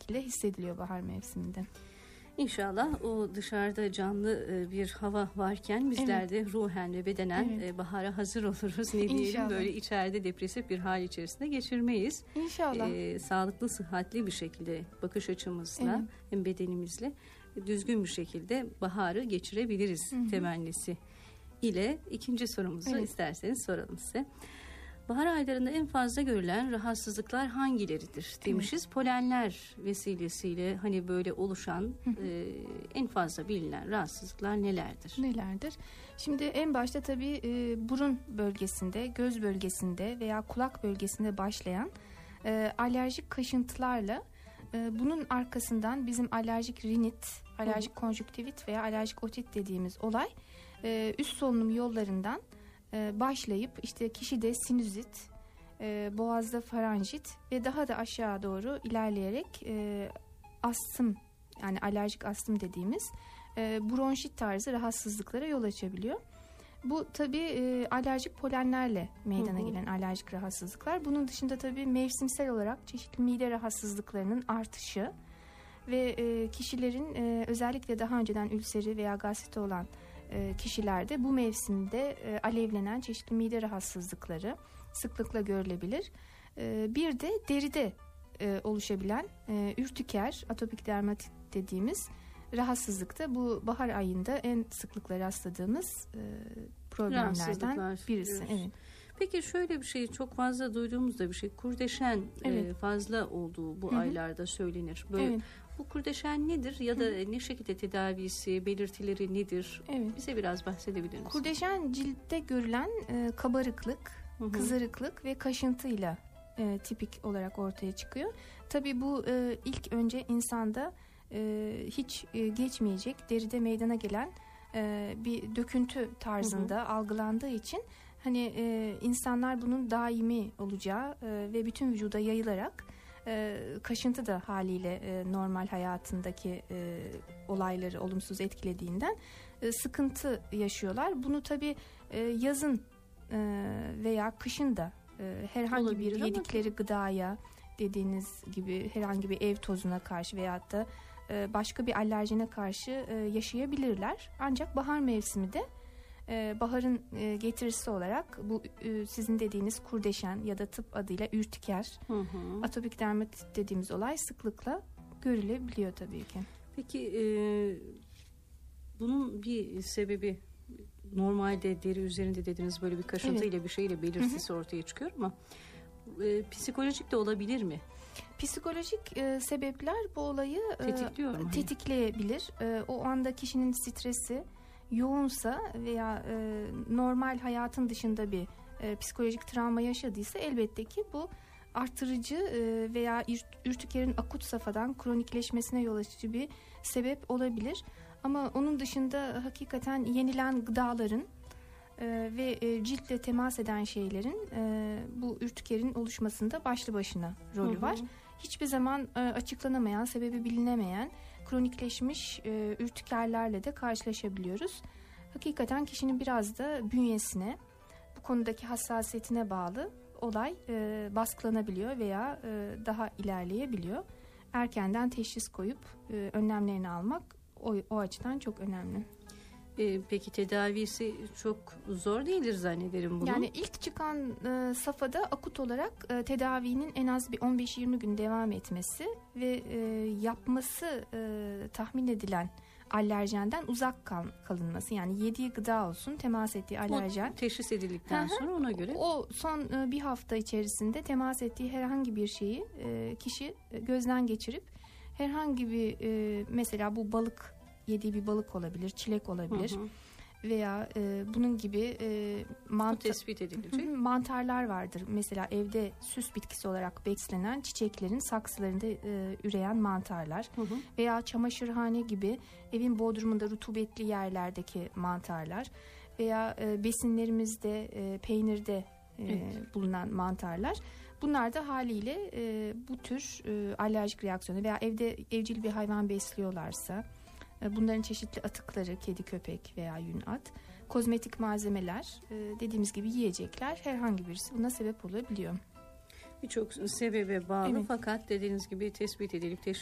şekilde hissediliyor bahar mevsiminde. İnşallah o dışarıda canlı bir hava varken bizler de ruhen ve bedenen bahara hazır oluruz. Ne diyelim, İnşallah. böyle içeride depresif bir hal içerisinde geçirmeyiz. İnşallah. Sağlıklı, sıhhatli bir şekilde bakış açımızla hem bedenimizle düzgün bir şekilde baharı geçirebiliriz temennisi ile ikinci sorumuzu isterseniz soralım size. Bahar aylarında en fazla görülen rahatsızlıklar hangileridir demişiz. Polenler vesilesiyle hani böyle oluşan en fazla bilinen rahatsızlıklar nelerdir? Nelerdir? Şimdi en başta tabii burun bölgesinde, göz bölgesinde veya kulak bölgesinde başlayan alerjik kaşıntılarla bunun arkasından bizim alerjik rinit, alerjik konjüktivit veya alerjik otit dediğimiz olay üst solunum yollarından başlayıp işte kişide sinüzit, boğazda faranjit ve daha da aşağı doğru ilerleyerek astım, yani alerjik astım dediğimiz bronşit tarzı rahatsızlıklara yol açabiliyor. Bu tabii alerjik polenlerle meydana gelen alerjik rahatsızlıklar. Bunun dışında tabii mevsimsel olarak çeşitli mide rahatsızlıklarının artışı ve kişilerin özellikle daha önceden ülseri veya gastriti olan kişilerde bu mevsimde alevlenen çeşitli mide rahatsızlıkları sıklıkla görülebilir. Bir de deride oluşabilen ürtiker, atopik dermatit dediğimiz rahatsızlıkta bu bahar ayında en sıklıkla rastladığımız problemlerden birisi. Evet. Peki şöyle bir şey, çok fazla duyduğumuz da bir şey, kurdeşen fazla olduğu bu aylarda söylenir. Böyle bu kurdeşen nedir ya da ne şekilde tedavisi, belirtileri nedir? Bize biraz bahsedebilir misiniz? Kurdeşen ciltte görülen kabarıklık, kızarıklık ve kaşıntıyla tipik olarak ortaya çıkıyor. Tabii bu ilk önce insanda hiç geçmeyecek deride meydana gelen bir döküntü tarzında algılandığı için hani insanlar bunun daimi olacağı ve bütün vücuda yayılarak kaşıntı da haliyle normal hayatındaki olayları olumsuz etkilediğinden sıkıntı yaşıyorlar. Bunu tabii yazın veya kışın da herhangi bir yedikleri gıdaya, dediğiniz gibi herhangi bir ev tozuna karşı veyahut da başka bir alerjene karşı yaşayabilirler. Ancak bahar mevsimi de baharın getirisi olarak bu sizin dediğiniz kurdeşen ya da tıp adıyla ürtiker, atopik dermatit dediğimiz olay sıklıkla görülebiliyor tabii ki. Peki bunun bir sebebi, normalde deri üzerinde dediğiniz böyle bir kaşıntıyla bir şeyle belirtisi ortaya çıkıyor ama psikolojik de olabilir mi? Psikolojik sebepler bu olayı tetikliyor tetikleyebilir. O anda kişinin stresi yoğunsa veya normal hayatın dışında bir psikolojik travma yaşadıysa elbette ki bu artırıcı veya ürtikerin akut safhadan kronikleşmesine yol açıcı bir sebep olabilir. Ama onun dışında hakikaten yenilen gıdaların ve ciltle temas eden şeylerin bu ürtikerin oluşmasında başlı başına rolü var. Hiçbir zaman açıklanamayan, sebebi bilinemeyen kronikleşmiş ürtikerlerle de karşılaşabiliyoruz. Hakikaten kişinin biraz da bünyesine, bu konudaki hassasiyetine bağlı olay baskılanabiliyor veya daha ilerleyebiliyor. Erkenden teşhis koyup önlemlerini almak o açıdan çok önemli. Peki tedavisi çok zor değildir zannederim bunun. Yani ilk çıkan safhada akut olarak tedavinin en az bir 15-20 gün devam etmesi ve yapması tahmin edilen alerjenden uzak kalınması. Yani yediği gıda olsun, temas ettiği alerjen. O teşhis edildikten sonra ona göre. O son bir hafta içerisinde temas ettiği herhangi bir şeyi kişi gözden geçirip herhangi bir mesela bu balık, yediği bir balık olabilir, çilek olabilir veya bunun gibi tespit edilecek mantarlar vardır. Mesela evde süs bitkisi olarak beslenen çiçeklerin saksılarında üreyen mantarlar veya çamaşırhane gibi evin bodrumunda rutubetli yerlerdeki mantarlar veya besinlerimizde peynirde bulunan mantarlar. Bunlar da haliyle bu tür alerjik reaksiyonu veya evde evcil bir hayvan besliyorlarsa bunların çeşitli atıkları, kedi, köpek veya yün, at, kozmetik malzemeler, dediğimiz gibi yiyecekler, herhangi birisi buna sebep olabiliyor. Birçok sebebe bağlı fakat dediğiniz gibi tespit edilip